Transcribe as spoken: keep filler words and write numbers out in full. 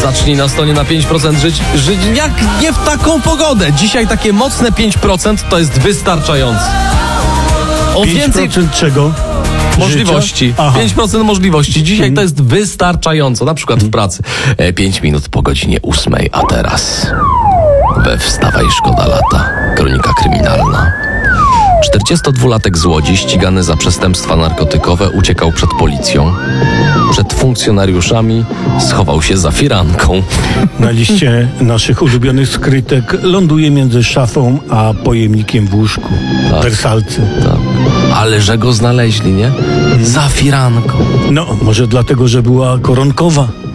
Zacznij na stonie na pięć procent żyć, żyć jak nie w taką pogodę. Dzisiaj takie mocne pięć procent to jest wystarczające. O więcej pięć procent czego? możliwości. Aha. pięć procent możliwości. Dzisiaj to jest wystarczająco. Na przykład w pracy. E, pięć minut po godzinie ósmej, a teraz we Wstawaj, szkoda lata. Kronika kryminalna. czterdziestodwulatek z Łodzi, ścigany za przestępstwa narkotykowe, uciekał przed policją. Przed funkcjonariuszami schował się za firanką. Na liście naszych ulubionych skrytek ląduje między szafą a pojemnikiem w łóżku. Tak. Wersalcy. Tak. Ale że go znaleźli, nie? Za firanką. No, może dlatego, że była koronkowa.